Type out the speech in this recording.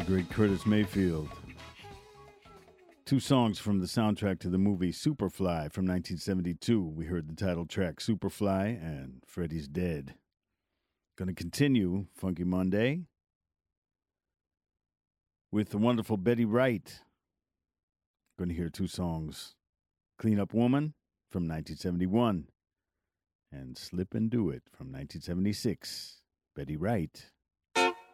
great Curtis Mayfield. Two songs from the soundtrack to the movie Superfly from 1972. We heard the title track Superfly and Freddy's Dead. Going to continue Funky Monday with the wonderful Betty Wright. Going to hear two songs, Clean Up Woman from 1971 and Slip and Do It from 1976. Betty Wright.